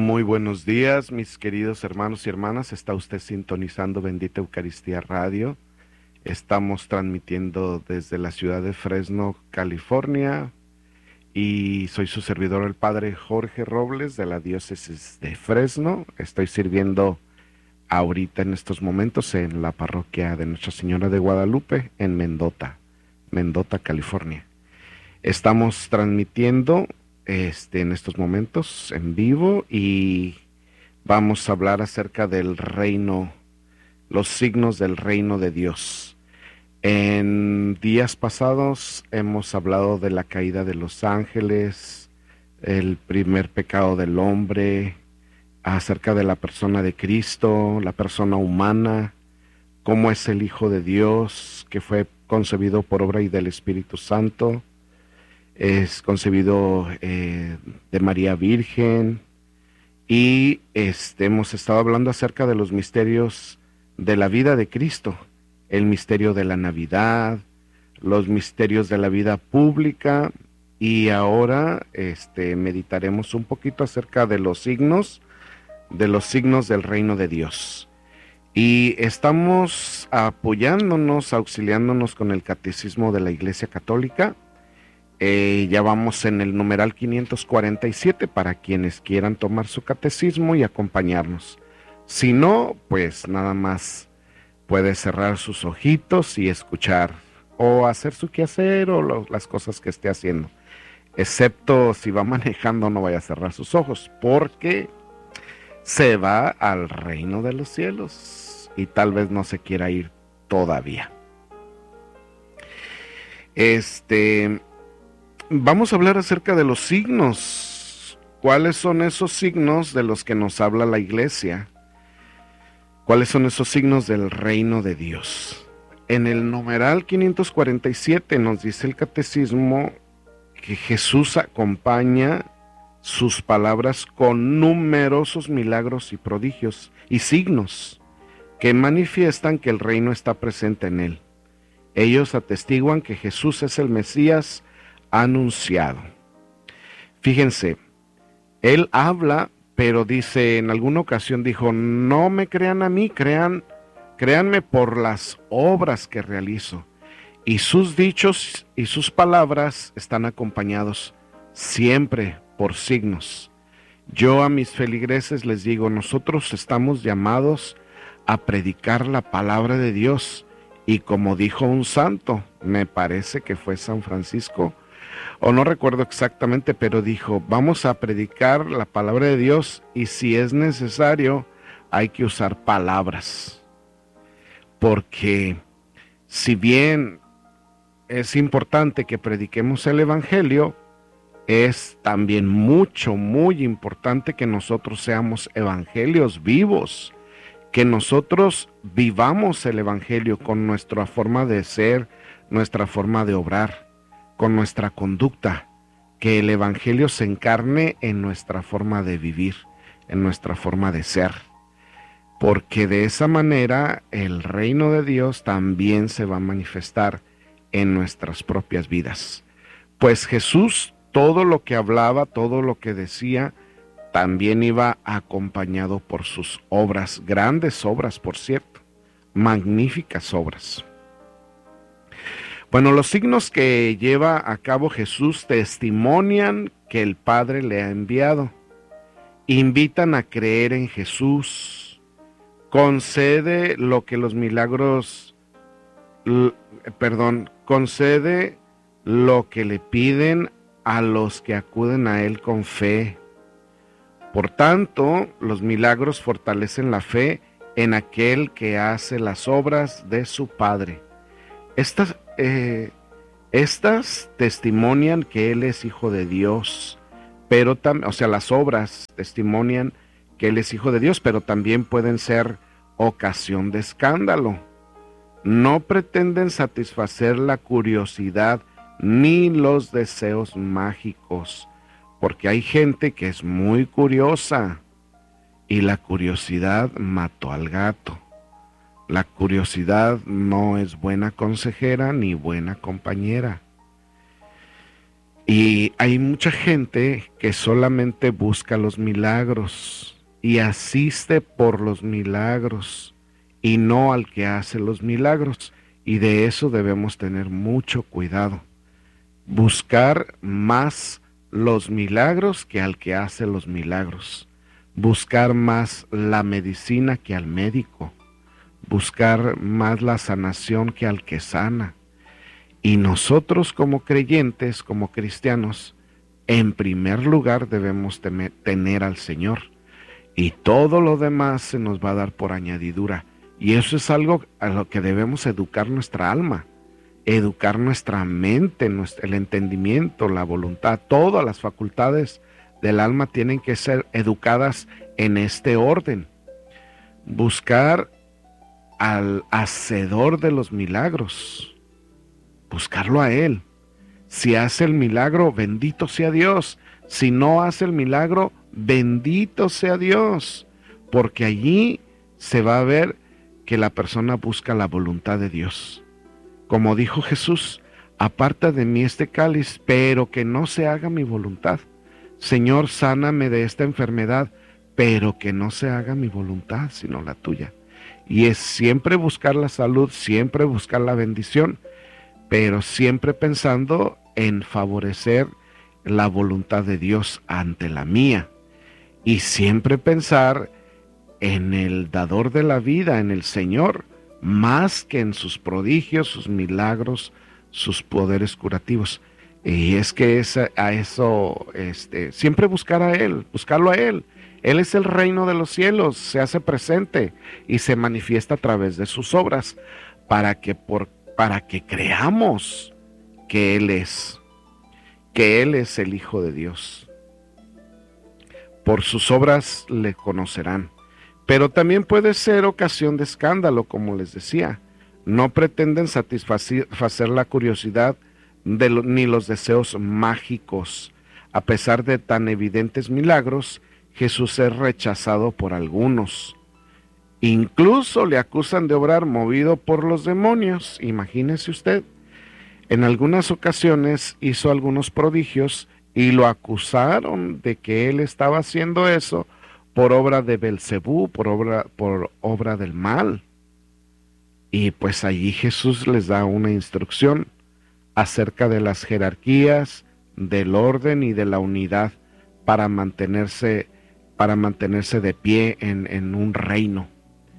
Muy buenos días, mis queridos hermanos y hermanas. Está usted sintonizando Bendita Eucaristía Radio. Estamos transmitiendo desde la ciudad de Fresno, California, y soy su servidor, el Padre Jorge Robles, de la diócesis de Fresno. Estoy sirviendo ahorita en estos momentos en la parroquia de Nuestra Señora de Guadalupe, en Mendota, California. Estamos transmitiendo en estos momentos en vivo y vamos a hablar acerca del reino, los signos del reino de Dios. En días pasados hemos hablado de la caída de los ángeles, el primer pecado del hombre, acerca de la persona de Cristo, la persona humana, cómo es el Hijo de Dios, que fue concebido por obra y del Espíritu Santo. Es concebido de María Virgen, y hemos estado hablando acerca de los misterios de la vida de Cristo, el misterio de la Navidad, los misterios de la vida pública, y ahora meditaremos un poquito acerca de los signos del reino de Dios. Y estamos auxiliándonos con el Catecismo de la Iglesia Católica. Ya vamos en el numeral 547 para quienes quieran tomar su catecismo y acompañarnos. Si no, pues nada más puede cerrar sus ojitos y escuchar o hacer su quehacer o las cosas que esté haciendo. Excepto si va manejando, no vaya a cerrar sus ojos, porque se va al reino de los cielos y tal vez no se quiera ir todavía. Vamos a hablar acerca de los signos. ¿Cuáles son esos signos de los que nos habla la Iglesia? ¿Cuáles son esos signos del reino de Dios? En el numeral 547 nos dice el Catecismo que Jesús acompaña sus palabras con numerosos milagros y prodigios y signos que manifiestan que el reino está presente en él. Ellos atestiguan que Jesús es el Mesías anunciado. Fíjense, él habla, pero dice, en alguna ocasión dijo, no me crean a mí, créanme por las obras que realizo. Y sus dichos y sus palabras están acompañados siempre por signos. Yo a mis feligreses les digo, nosotros estamos llamados a predicar la palabra de Dios. Y como dijo un santo, me parece que fue San Francisco, o no recuerdo exactamente, pero dijo, vamos a predicar la palabra de Dios y si es necesario hay que usar palabras. Porque si bien es importante que prediquemos el Evangelio, es también muy importante que nosotros seamos evangelios vivos, que nosotros vivamos el Evangelio con nuestra forma de ser, nuestra forma de obrar, con nuestra conducta, que el Evangelio se encarne en nuestra forma de vivir, en nuestra forma de ser, porque de esa manera el reino de Dios también se va a manifestar en nuestras propias vidas. Pues Jesús, todo lo que hablaba, todo lo que decía, también iba acompañado por sus obras, grandes obras, por cierto, magníficas obras. Bueno, los signos que lleva a cabo Jesús testimonian que el Padre le ha enviado, invitan a creer en Jesús, concede lo que los milagros, concede lo que le piden a los que acuden a Él con fe. Por tanto, los milagros fortalecen la fe en aquel que hace las obras de su Padre. Estas testimonian que Él es Hijo de Dios, pero las obras testimonian que Él es Hijo de Dios, pero también pueden ser ocasión de escándalo. No pretenden satisfacer la curiosidad ni los deseos mágicos, porque hay gente que es muy curiosa y la curiosidad mató al gato. La curiosidad no es buena consejera ni buena compañera. Y hay mucha gente que solamente busca los milagros y asiste por los milagros y no al que hace los milagros. Y de eso debemos tener mucho cuidado. Buscar más los milagros que al que hace los milagros. Buscar más la medicina que al médico. Buscar más la sanación que al que sana. Y nosotros como creyentes, como cristianos, en primer lugar debemos tener al Señor. Y todo lo demás se nos va a dar por añadidura. Y eso es algo a lo que debemos educar nuestra alma, educar nuestra mente, el entendimiento, la voluntad, todas las facultades del alma tienen que ser educadas en este orden. Buscar al hacedor de los milagros, buscarlo a Él. Si hace el milagro, bendito sea Dios. Si no hace el milagro, bendito sea Dios. Porque allí se va a ver que la persona busca la voluntad de Dios. Como dijo Jesús, aparta de mí este cáliz, pero que no se haga mi voluntad. Señor, sáname de esta enfermedad, pero que no se haga mi voluntad, sino la tuya. Y es siempre buscar la salud, siempre buscar la bendición, pero siempre pensando en favorecer la voluntad de Dios ante la mía. Y siempre pensar en el dador de la vida, en el Señor, más que en sus prodigios, sus milagros, sus poderes curativos. Y es que siempre buscar a Él, buscarlo a Él. Él es el reino de los cielos, se hace presente y se manifiesta a través de sus obras para que creamos que Él es el Hijo de Dios. Por sus obras le conocerán. Pero también puede ser ocasión de escándalo, como les decía. No pretenden satisfacer la curiosidad ni los deseos mágicos. A pesar de tan evidentes milagros, Jesús es rechazado por algunos. Incluso le acusan de obrar movido por los demonios. Imagínese usted. En algunas ocasiones hizo algunos prodigios y lo acusaron de que él estaba haciendo eso por obra de Belcebú, por obra del mal. Y pues allí Jesús les da una instrucción acerca de las jerarquías, del orden y de la unidad para mantenerse de pie en un reino.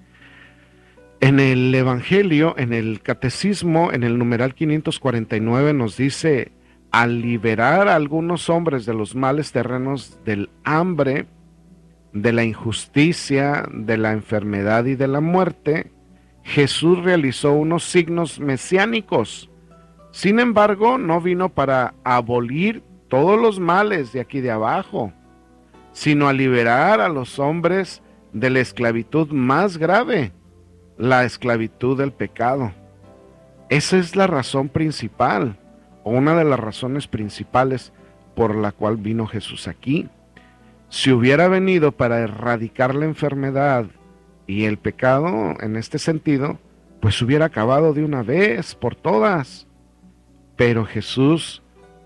En el Evangelio, en el Catecismo, en el numeral 549 nos dice: al liberar a algunos hombres de los males terrenos, del hambre, de la injusticia, de la enfermedad y de la muerte, Jesús realizó unos signos mesiánicos. Sin embargo, no vino para abolir todos los males de aquí de abajo, sino a liberar a los hombres de la esclavitud más grave, la esclavitud del pecado. Esa es la razón principal, o una de las razones principales por la cual vino Jesús aquí. Si hubiera venido para erradicar la enfermedad y el pecado en este sentido, pues hubiera acabado de una vez por todas. Pero Jesús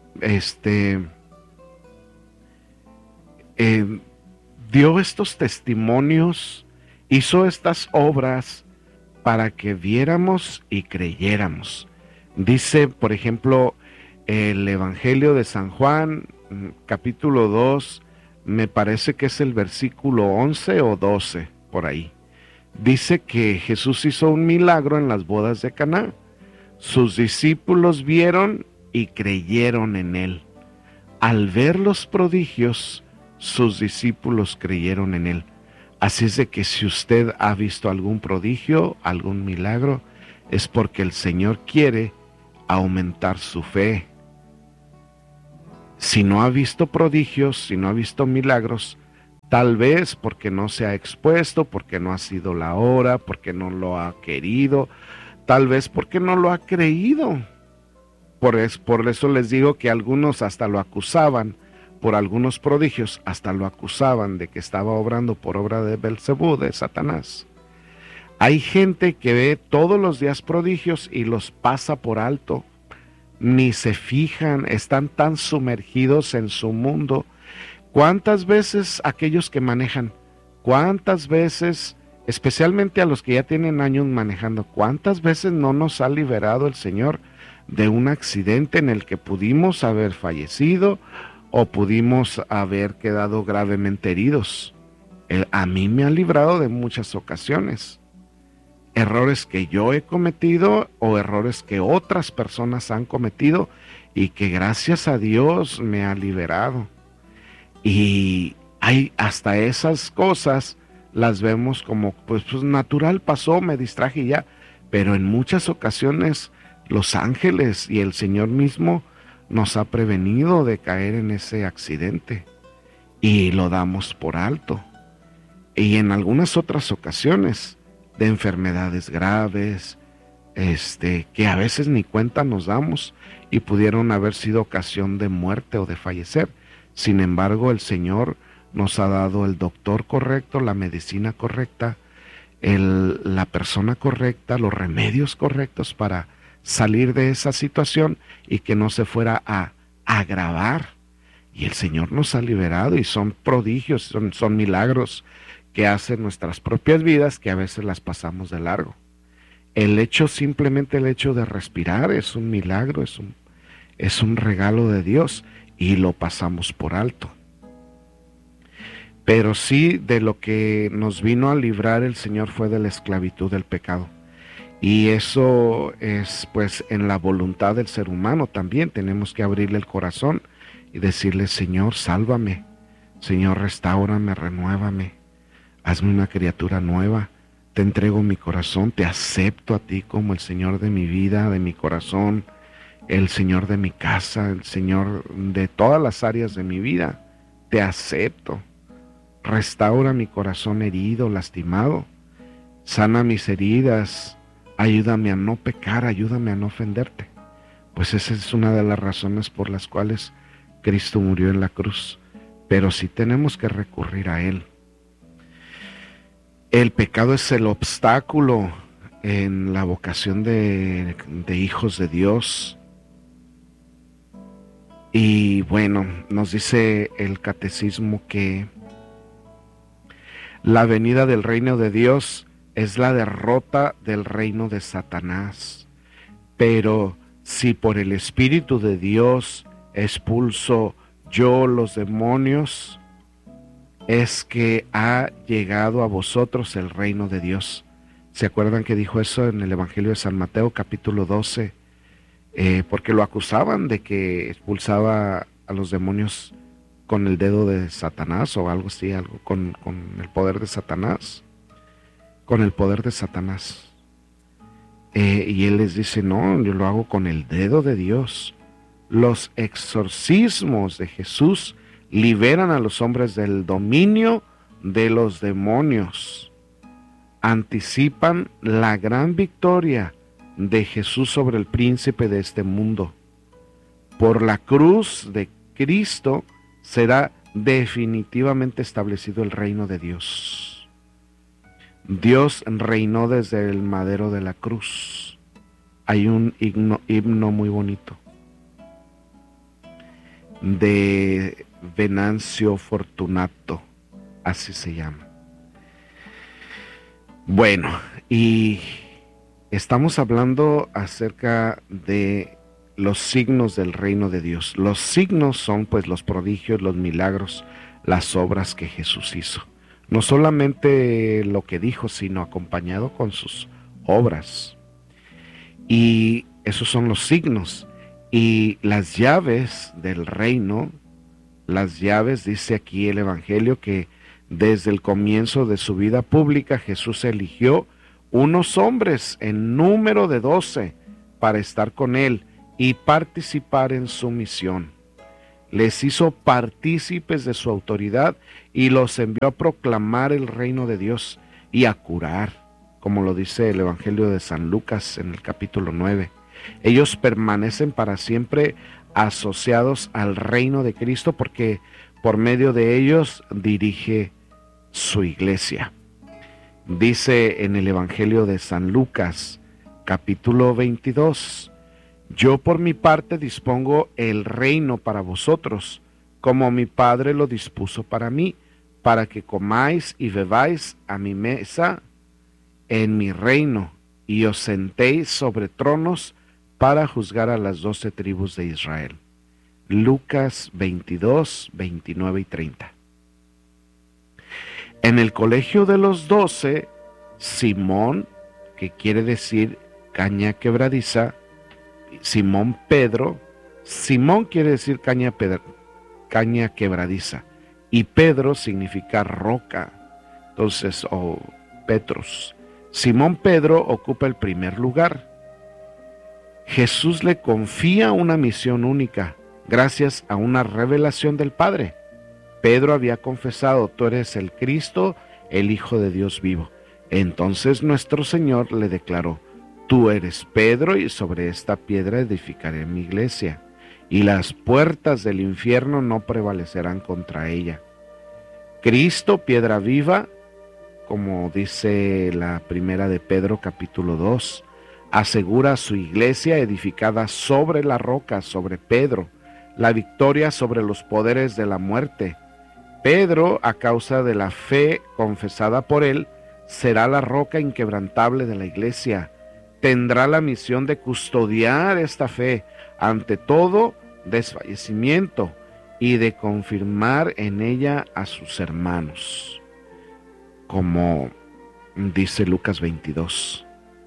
dio estos testimonios, hizo estas obras para que viéramos y creyéramos. Dice, por ejemplo, el Evangelio de San Juan, capítulo 2, me parece que es el versículo 11 o 12, por ahí. Dice que Jesús hizo un milagro en las bodas de Caná. Sus discípulos vieron y creyeron en él. Al ver los prodigios, sus discípulos creyeron en él. Así es de que si usted ha visto algún prodigio, algún milagro, es porque el Señor quiere aumentar su fe. Si no ha visto prodigios, si no ha visto milagros, tal vez porque no se ha expuesto, porque no ha sido la hora, porque no lo ha querido, tal vez porque no lo ha creído. Por eso les digo que algunos hasta lo acusaban, por algunos prodigios, hasta lo acusaban de que estaba obrando por obra de Belcebú, de Satanás. Hay gente que ve todos los días prodigios y los pasa por alto, ni se fijan, están tan sumergidos en su mundo. ¿Cuántas veces aquellos que manejan, cuántas veces, especialmente a los que ya tienen años manejando, cuántas veces no nos ha liberado el Señor de un accidente en el que pudimos haber fallecido o pudimos haber quedado gravemente heridos? A mí me ha librado de muchas ocasiones. Errores que yo he cometido o errores que otras personas han cometido y que gracias a Dios me ha liberado. Y hay hasta esas cosas las vemos como pues natural, pasó, me distraje y ya, pero en muchas ocasiones los ángeles y el Señor mismo nos ha prevenido de caer en ese accidente y lo damos por alto. Y en algunas otras ocasiones de enfermedades graves, que a veces ni cuenta nos damos y pudieron haber sido ocasión de muerte o de fallecer. Sin embargo, el Señor nos ha dado el doctor correcto, la medicina correcta, la persona correcta, los remedios correctos para salir de esa situación y que no se fuera a agravar. Y el Señor nos ha liberado y son prodigios, son milagros que hacen nuestras propias vidas que a veces las pasamos de largo. Simplemente el hecho de respirar es un milagro, es un regalo de Dios y lo pasamos por alto. Pero sí, de lo que nos vino a librar el Señor fue de la esclavitud del pecado. Y eso es pues en la voluntad del ser humano también. Tenemos que abrirle el corazón y decirle: Señor, sálvame, Señor, restáurame, renuévame, hazme una criatura nueva, te entrego mi corazón, te acepto a ti como el Señor de mi vida, de mi corazón, el Señor de mi casa, el Señor de todas las áreas de mi vida, te acepto. Restaura mi corazón herido, lastimado, sana mis heridas, ayúdame a no pecar, ayúdame a no ofenderte. Pues esa es una de las razones por las cuales Cristo murió en la cruz, pero sí tenemos que recurrir a Él. El pecado es el obstáculo en la vocación de hijos de Dios. Y bueno, nos dice el catecismo que la venida del reino de Dios es la derrota del reino de Satanás. Pero si por el Espíritu de Dios expulso yo los demonios, es que ha llegado a vosotros el reino de Dios. ¿Se acuerdan que dijo eso en el Evangelio de San Mateo, capítulo 12? Porque lo acusaban de que expulsaba a los demonios con el dedo de Satanás o algo así, algo con el poder de Satanás. Con el poder de Satanás. Y él les dice: no, yo lo hago con el dedo de Dios. Los exorcismos de Jesús liberan a los hombres del dominio de los demonios. Anticipan la gran victoria de Jesús sobre el príncipe de este mundo. Por la cruz de Cristo será definitivamente establecido el reino de Dios. Dios reinó desde el madero de la cruz. Hay un himno muy bonito de Venancio Fortunato, así se llama. Bueno, y estamos hablando acerca de los signos del reino de Dios. Los signos son pues los prodigios, los milagros, las obras que Jesús hizo. No solamente lo que dijo, sino acompañado con sus obras. Y esos son los signos. Y las llaves del reino, las llaves, dice aquí el Evangelio, que desde el comienzo de su vida pública Jesús eligió unos hombres en número de 12 para estar con él y participar en su misión. Les hizo partícipes de su autoridad y los envió a proclamar el reino de Dios y a curar, como lo dice el Evangelio de San Lucas en el capítulo 9. Ellos permanecen para siempre asociados al reino de Cristo porque por medio de ellos dirige su iglesia. Dice en el Evangelio de San Lucas, capítulo 22, Yo por mi parte dispongo el reino para vosotros, como mi Padre lo dispuso para mí, para que comáis y bebáis a mi mesa en mi reino, y os sentéis sobre tronos para juzgar a las 12 tribus de Israel. Lucas 22, 29 y 30. En el colegio de los 12, Simón, que quiere decir caña quebradiza, Simón Pedro, Simón quiere decir caña quebradiza, y Pedro significa roca, entonces, Petros. Simón Pedro ocupa el primer lugar. Jesús le confía una misión única, gracias a una revelación del Padre. Pedro había confesado: tú eres el Cristo, el Hijo de Dios vivo. Entonces nuestro Señor le declaró: tú eres Pedro, y sobre esta piedra edificaré mi iglesia, y las puertas del infierno no prevalecerán contra ella. Cristo, piedra viva, como dice la primera de Pedro capítulo 2, asegura a su iglesia edificada sobre la roca, sobre Pedro, la victoria sobre los poderes de la muerte. Pedro, a causa de la fe confesada por él, será la roca inquebrantable de la iglesia. Tendrá la misión de custodiar esta fe ante todo desfallecimiento y de confirmar en ella a sus hermanos, como dice Lucas 22.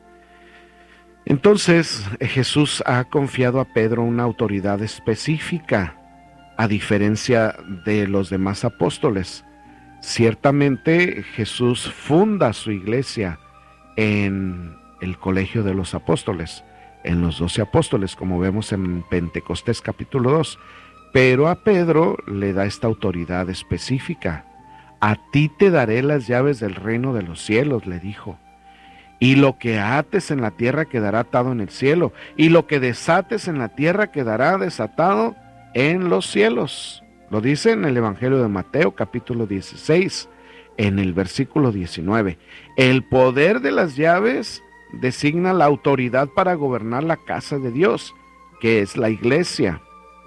Entonces Jesús ha confiado a Pedro una autoridad específica, a diferencia de los demás apóstoles. Ciertamente Jesús funda su iglesia en el colegio de los apóstoles, en los 12 apóstoles, como vemos en Pentecostés capítulo 2, pero a Pedro le da esta autoridad específica. A ti te daré las llaves del reino de los cielos, le dijo. Y lo que ates en la tierra quedará atado en el cielo, y lo que desates en la tierra quedará desatado en los cielos. Lo dice en el Evangelio de Mateo, capítulo 16, en el versículo 19. El poder de las llaves designa la autoridad para gobernar la casa de Dios, que es la iglesia.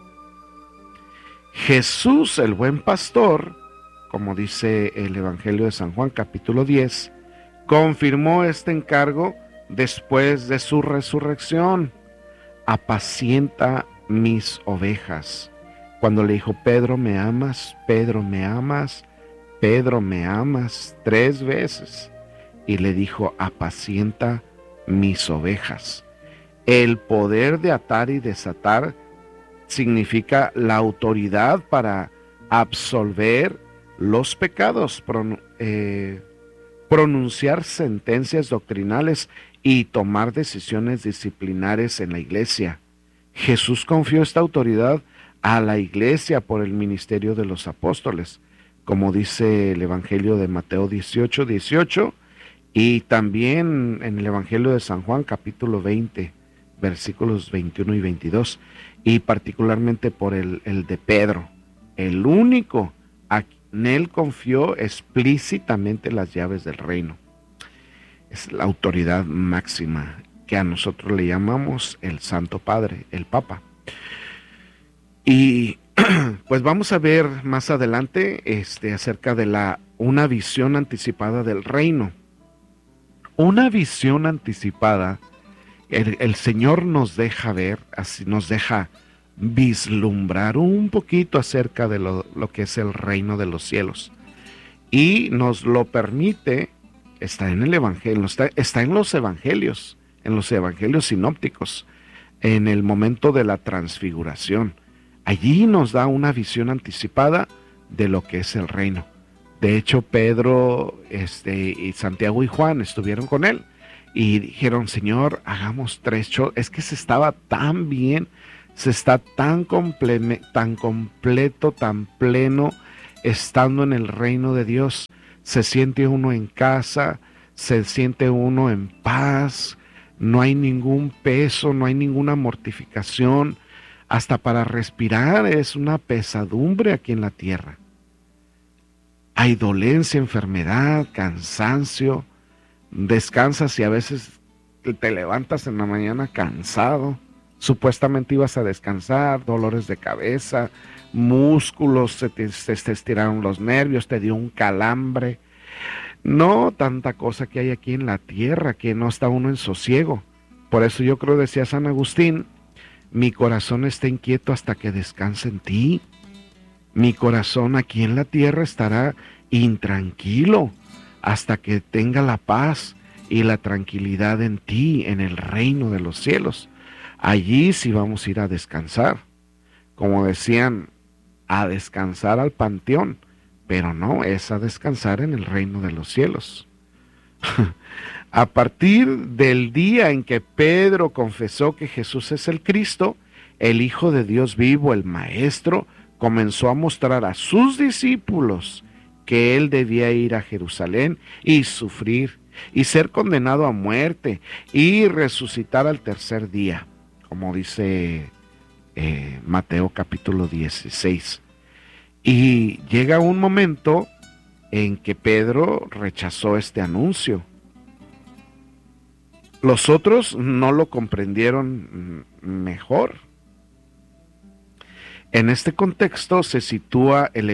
Jesús, el buen pastor, como dice el Evangelio de San Juan, capítulo 10, confirmó este encargo después de su resurrección. Apacienta mis ovejas. Cuando le dijo: Pedro, ¿me amas? Pedro, ¿me amas? Pedro, ¿me amas? 3 veces. Y le dijo: apacienta mis ovejas. El poder de atar y desatar significa la autoridad para absolver los pecados, pronunciar sentencias doctrinales y tomar decisiones disciplinares en la iglesia. Jesús confió esta autoridad a la iglesia por el ministerio de los apóstoles, como dice el Evangelio de Mateo 18, 18, y también en el Evangelio de San Juan, capítulo 20, versículos 21 y 22, y particularmente por el de Pedro, el único a quien él confió explícitamente las llaves del reino. Es la autoridad máxima que a nosotros le llamamos el Santo Padre, el Papa. Y pues vamos a ver más adelante acerca de una visión anticipada del reino. Una visión anticipada, el Señor nos deja ver, así nos deja vislumbrar un poquito acerca de lo que es el reino de los cielos. Y nos lo permite, está en el Evangelio, está en los evangelios sinópticos, en el momento de la transfiguración. Allí nos da una visión anticipada de lo que es el reino. De hecho, Pedro, y Santiago y Juan estuvieron con él y dijeron: Señor, hagamos 3 shows. Es que se estaba tan bien, se está tan completo, tan pleno, estando en el reino de Dios. Se siente uno en casa, se siente uno en paz, no hay ningún peso, no hay ninguna mortificación. Hasta para respirar es una pesadumbre aquí en la tierra. Hay dolencia, enfermedad, cansancio, descansas y a veces te levantas en la mañana cansado, Supuestamente ibas a descansar, dolores de cabeza, músculos, se te estiraron los nervios, te dio un calambre. No tanta cosa que hay aquí en la tierra, que no está uno en sosiego. Por eso yo creo, decía San Agustín, mi corazón está inquieto hasta que descanse en ti. Mi corazón aquí en la tierra estará intranquilo hasta que tenga la paz y la tranquilidad en ti, en el reino de los cielos. Allí sí vamos a ir a descansar. Como decían, a descansar al panteón, pero no, es a descansar en el reino de los cielos. A partir del día en que Pedro confesó que Jesús es el Cristo, el Hijo de Dios vivo, el Maestro, comenzó a mostrar a sus discípulos que él debía ir a Jerusalén y sufrir y ser condenado a muerte y resucitar al tercer día, como dice Mateo capítulo 16. Y llega un momento en que Pedro rechazó este anuncio. Los otros no lo comprendieron mejor. En este contexto se sitúa el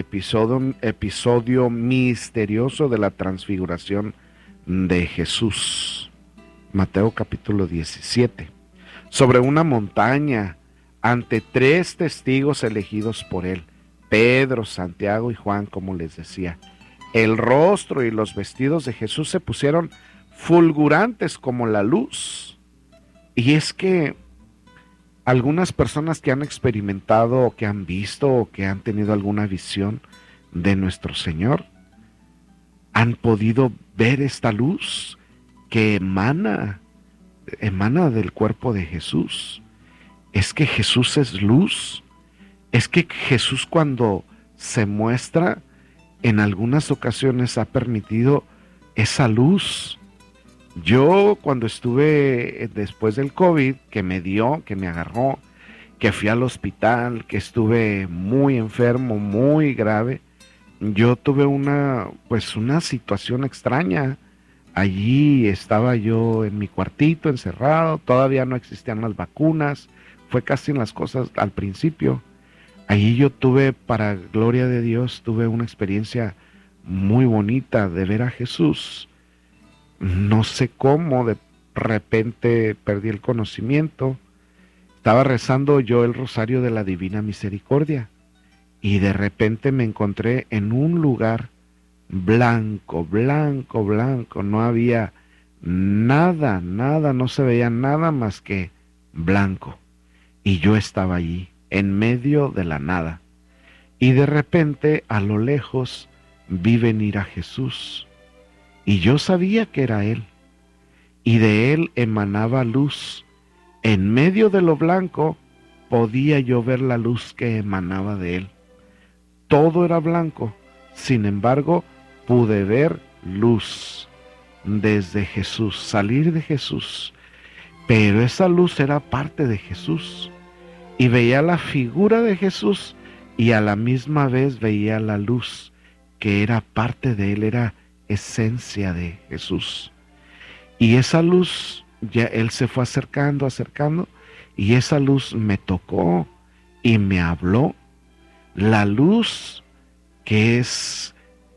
episodio misterioso de la transfiguración de Jesús. Mateo capítulo 17. Sobre una montaña, ante 3 testigos elegidos por él, Pedro, Santiago y Juan, como les decía. El rostro y los vestidos de Jesús se pusieron fulgurantes como la luz. Y es que algunas personas que han experimentado o que han visto o que han tenido alguna visión de nuestro Señor han podido ver esta luz que emana del cuerpo de Jesús. Es que Jesús es luz. Es que Jesús, cuando se muestra, en algunas ocasiones ha permitido esa luz. Yo, cuando estuve después del COVID, que me agarró, que fui al hospital, que estuve muy enfermo, muy grave, yo tuve una situación extraña. Allí estaba yo en mi cuartito encerrado, todavía no existían las vacunas, fue casi en las cosas al principio. Allí yo tuve, para gloria de Dios, tuve una experiencia muy bonita de ver a Jesús. No sé cómo, de repente perdí el conocimiento. Estaba rezando yo el rosario de la Divina Misericordia y de repente me encontré en un lugar blanco, blanco, blanco. No había nada, no se veía nada más que blanco. Y yo estaba allí, en medio de la nada. Y de repente, a lo lejos, vi venir a Jesús. Y yo sabía que era Él. Y de Él emanaba luz. En medio de lo blanco, podía yo ver la luz que emanaba de Él. Todo era blanco. Sin embargo, pude ver luz desde Jesús, salir de Jesús. Pero esa luz era parte de Jesús. Y veía la figura de Jesús y a la misma vez veía la luz que era parte de Él, era esencia de Jesús. Y esa luz, ya Él se fue acercando, y esa luz me tocó y me habló. La luz que es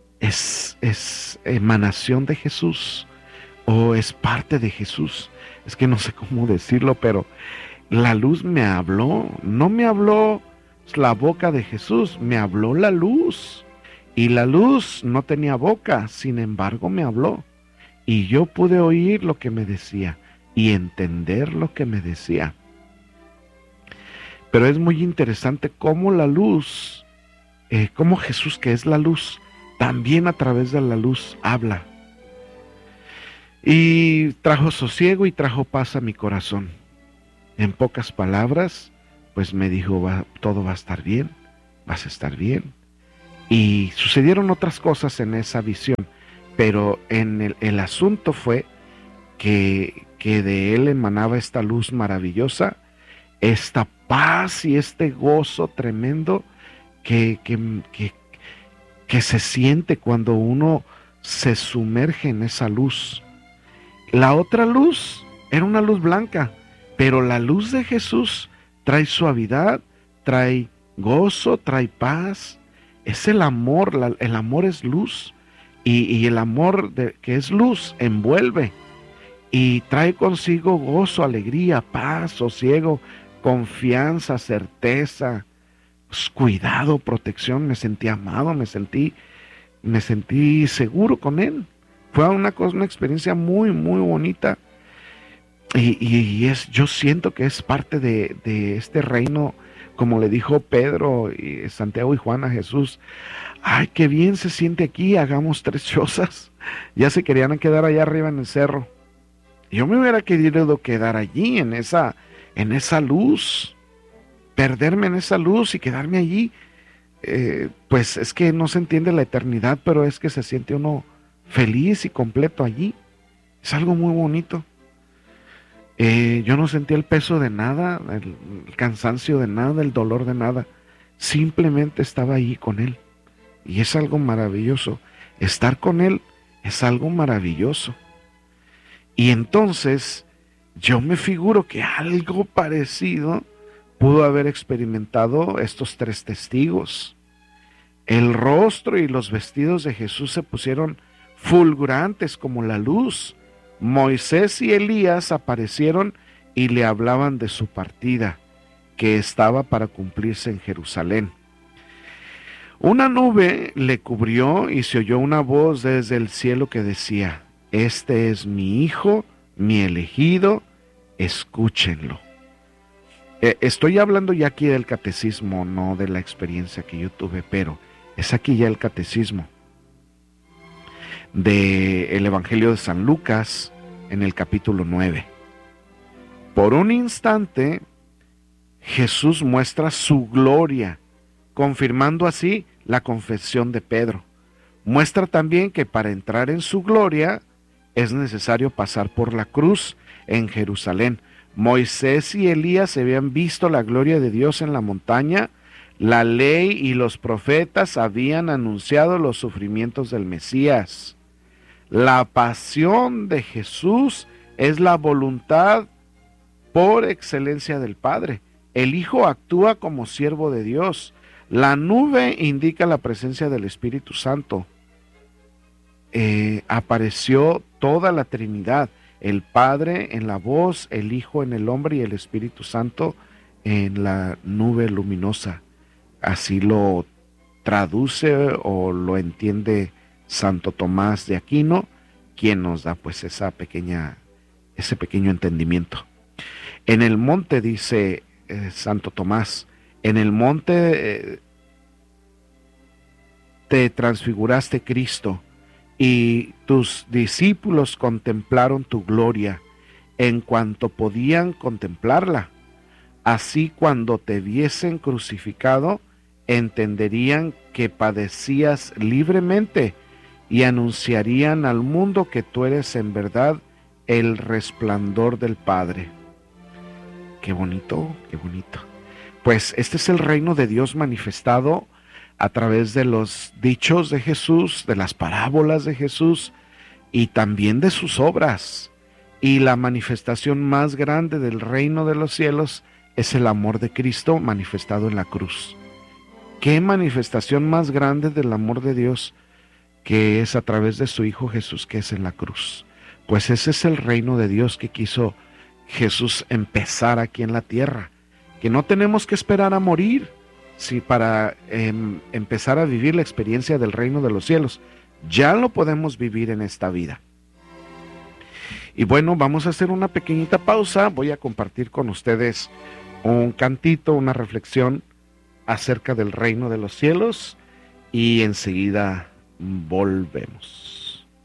emanación de Jesús, o es parte de Jesús. Es que no sé cómo decirlo, pero la luz me habló. No me habló la boca de Jesús, me habló la luz. Y la luz no tenía boca, sin embargo me habló. Y yo pude oír lo que me decía y entender lo que me decía. Pero es muy interesante cómo la luz, cómo Jesús, que es la luz, también a través de la luz habla. Y trajo sosiego y trajo paz a mi corazón. En pocas palabras, pues me dijo, todo va a estar bien, vas a estar bien. Y sucedieron otras cosas en esa visión, pero el asunto fue que de Él emanaba esta luz maravillosa, esta paz y este gozo tremendo que se siente cuando uno se sumerge en esa luz. La otra luz era una luz blanca, Pero la luz de Jesús trae suavidad, trae gozo, trae paz. Es el amor, el amor es luz. Y el amor que es luz envuelve y trae consigo gozo, alegría, paz, sosiego, confianza, certeza, cuidado, protección. Me sentí amado, me sentí seguro con Él. Fue una experiencia muy, muy bonita. Yo siento que es parte de este reino, como le dijo Pedro, y Santiago y Juan a Jesús. Ay, qué bien se siente aquí, hagamos 3 chozas. Ya se querían quedar allá arriba en el cerro. Yo me hubiera querido quedar allí, en esa luz, perderme en esa luz y quedarme allí. Pues es que no se entiende la eternidad, pero es que se siente uno feliz y completo allí. Es algo muy bonito. Yo no sentí el peso de nada, el cansancio de nada, el dolor de nada. Simplemente estaba allí con Él. Y es algo maravilloso. Estar con Él es algo maravilloso. Y entonces yo me figuro que algo parecido pudo haber experimentado estos 3 testigos. El rostro y los vestidos de Jesús se pusieron fulgurantes como la luz. Moisés y Elías aparecieron y le hablaban de su partida, que estaba para cumplirse en Jerusalén. Una nube le cubrió y se oyó una voz desde el cielo que decía: este es mi hijo, mi elegido, escúchenlo. Estoy hablando ya aquí del catecismo, no de la experiencia que yo tuve, pero es aquí ya el catecismo del Evangelio de San Lucas en el capítulo 9. Por un instante, Jesús muestra su gloria, confirmando así la confesión de Pedro. Muestra también que para entrar en su gloria es necesario pasar por la cruz en Jerusalén. Moisés y Elías habían visto la gloria de Dios en la montaña. La ley y los profetas habían anunciado los sufrimientos del Mesías. La pasión de Jesús es la voluntad por excelencia del Padre. El Hijo actúa como siervo de Dios. La nube indica la presencia del Espíritu Santo. Apareció toda la Trinidad, el Padre en la voz, el Hijo en el hombre y el Espíritu Santo en la nube luminosa. Así lo traduce o lo entiende Santo Tomás de Aquino, quien nos da pues ese pequeño entendimiento. En el monte, dice Santo Tomás, en el monte te transfiguraste, Cristo, y tus discípulos contemplaron tu gloria en cuanto podían contemplarla. Así, cuando te viesen crucificado, entenderían que padecías libremente y anunciarían al mundo que tú eres en verdad el resplandor del Padre. Qué bonito, qué bonito. Pues este es el reino de Dios manifestado a través de los dichos de Jesús, de las parábolas de Jesús y también de sus obras. Y la manifestación más grande del reino de los cielos es el amor de Cristo manifestado en la cruz. ¿Qué manifestación más grande del amor de Dios que es a través de su Hijo Jesús, que es en la cruz? Pues ese es el reino de Dios que quiso Jesús empezar aquí en la tierra, que no tenemos que esperar a morir para empezar a vivir la experiencia del reino de los cielos. Ya lo podemos vivir en esta vida. Y bueno, vamos a hacer una pequeñita pausa. Voy a compartir con ustedes un cantito, una reflexión acerca del reino de los cielos y enseguida volvemos.